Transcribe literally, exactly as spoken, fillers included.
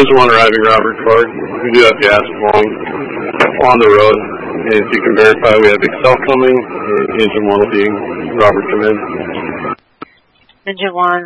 Engine one arriving, Robert Ford. We do have gas along, on the road. And if you can verify, we have Excel coming. Engine one will be Robert come in. Engine one.